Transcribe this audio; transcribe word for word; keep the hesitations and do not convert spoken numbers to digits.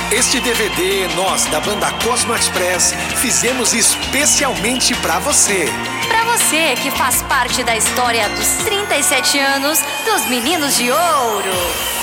Este D V D, nós da banda Cosmo Express, fizemos especialmente pra você. Pra você que faz parte da história dos trinta e sete anos dos Meninos de Ouro.